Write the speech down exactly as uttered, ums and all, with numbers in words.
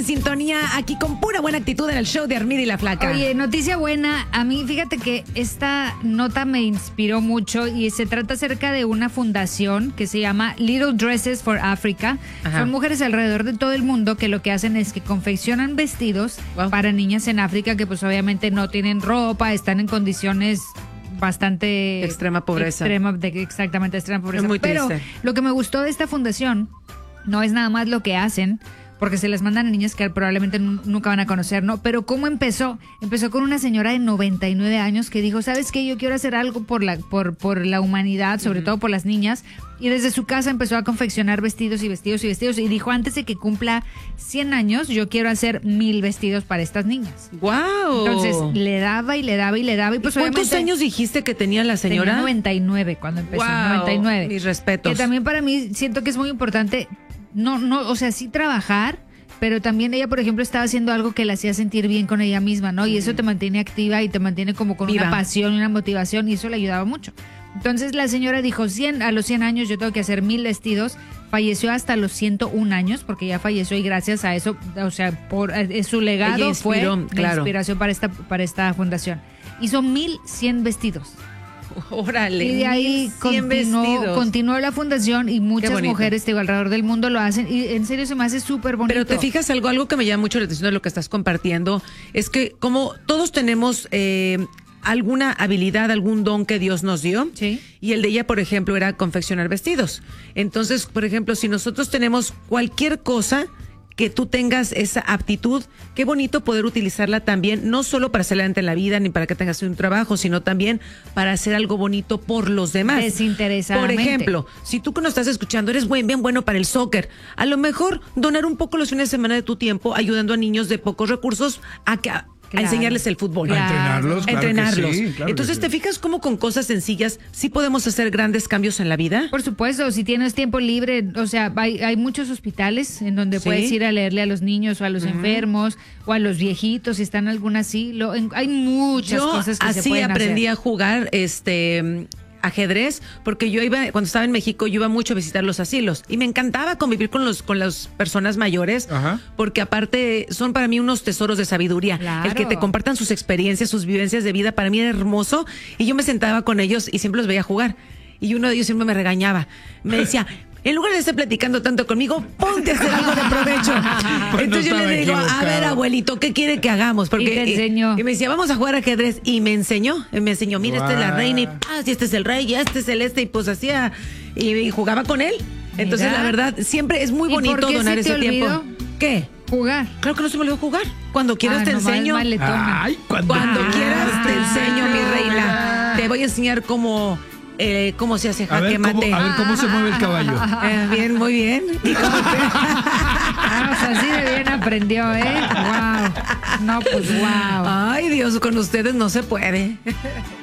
sintonía, aquí con pura buena actitud en el show de Armida y la Flaca. Oye, noticia buena. A mí, fíjate que esta nota me inspiró mucho y se trata acerca de una fundación que se llama Little Dresses for Africa. Ajá. Son mujeres alrededor de todo el mundo que lo que hacen es que confeccionan vestidos wow. para niñas en África que pues obviamente no tienen ropa, están en condiciones bastante... Extrema pobreza. Extrema, de, exactamente, extrema pobreza. Es muy Pero triste. Lo que me gustó de esta fundación no es nada más lo que hacen, porque se les mandan a niñas que probablemente nunca van a conocer, ¿no? Pero ¿cómo empezó? Empezó con una señora de noventa y nueve años que dijo, ¿sabes qué? Yo quiero hacer algo por la, por, por la humanidad, sobre uh-huh. todo por las niñas. Y desde su casa empezó a confeccionar vestidos y vestidos y vestidos. Y dijo, antes de que cumpla cien años, yo quiero hacer mil vestidos para estas niñas. ¡Wow! Entonces, le daba y le daba y le daba. Y pues, ¿Y ¿Cuántos años dijiste que tenía la señora? Tenía noventa y nueve cuando empezó. Wow, noventa y nueve. Mis respetos. Que también para mí siento que es muy importante, no, no, o sea, sí trabajar, pero también ella, por ejemplo, estaba haciendo algo que la hacía sentir bien con ella misma, ¿no? Y eso te mantiene activa y te mantiene como con Viva. una pasión y una motivación, y eso le ayudaba mucho. Entonces la señora dijo, cien, a los cien años yo tengo que hacer mil vestidos. Falleció hasta los ciento un años, porque ya falleció, y gracias a eso, o sea, por eh, su legado inspiró, fue claro. la inspiración para esta, para esta fundación. Hizo mil cien vestidos. Órale. Y de ahí continuó, continuó la fundación y muchas mujeres digo, alrededor del mundo lo hacen, y en serio se me hace súper bonito. Pero te fijas algo, algo que me llama mucho la atención de lo que estás compartiendo, es que como todos tenemos eh, alguna habilidad, algún don que Dios nos dio, sí. y el de ella, por ejemplo, era confeccionar vestidos. Entonces, por ejemplo, si nosotros tenemos cualquier cosa que tú tengas esa aptitud, qué bonito poder utilizarla también, no solo para salir adelante en la vida, ni para que tengas un trabajo, sino también para hacer algo bonito por los demás. Desinteresadamente. Por ejemplo, si tú que nos estás escuchando eres buen, bien bueno para el soccer, a lo mejor donar un poco los fines de semana de tu tiempo ayudando a niños de pocos recursos a que... Claro. A enseñarles el fútbol. Claro. A entrenarlos. Claro entrenarlos. Sí, claro Entonces, sí. ¿te fijas cómo con cosas sencillas sí podemos hacer grandes cambios en la vida? Por supuesto, si tienes tiempo libre, o sea, hay, hay muchos hospitales en donde ¿sí? puedes ir a leerle a los niños o a los uh-huh. enfermos o a los viejitos, si están en algún asilo. En, hay muchas Yo cosas que así se pueden aprendí hacer. a jugar, este... ajedrez, porque yo iba, cuando estaba en México, yo iba mucho a visitar los asilos y me encantaba convivir con los con las personas mayores, ajá. porque aparte son para mí unos tesoros de sabiduría. Claro. El que te compartan sus experiencias, sus vivencias de vida, para mí era hermoso, y yo me sentaba con ellos y siempre los veía jugar, y uno de ellos siempre me regañaba, me decía, en lugar de estar platicando tanto conmigo, ponte a hacer algo de provecho. Pues entonces no yo le digo, equivocado. a ver, abuelito, ¿qué quiere que hagamos? Porque, y te enseñó. Y, y me decía, vamos a jugar ajedrez. Y me enseñó, y me enseñó, mira, wow. esta es la reina, y paz, y este es el rey, y este es el este, y pues hacía, y, y jugaba con él. Entonces, mira. La verdad, siempre es muy bonito donar ese olvidó? tiempo. ¿Qué? Jugar. Claro que no se me olvidó jugar. Cuando quieras ah, te enseño. Ay, cuando, cuando ah, quieras te enseño, ah, mi reina. Te voy a enseñar cómo... Eh, ¿Cómo se hace jaque a ver, mate? Cómo, a ver cómo se mueve el caballo. Eh, bien, muy bien. ¿Y cómo te... ah, o sea, así de bien aprendió, ¿eh? Wow. No, pues wow. Ay, Dios, con ustedes no se puede.